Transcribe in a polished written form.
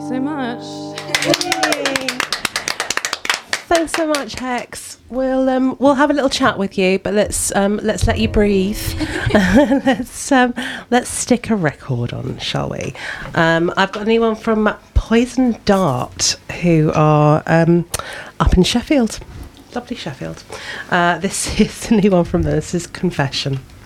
so much. Thanks so much, Hex. We'll have a little chat with you, but let's let you breathe. let's stick a record on, shall we? I've got a new one from Poison Dart, who are up in Sheffield. Lovely Sheffield. This is the new one from them. This is Confession.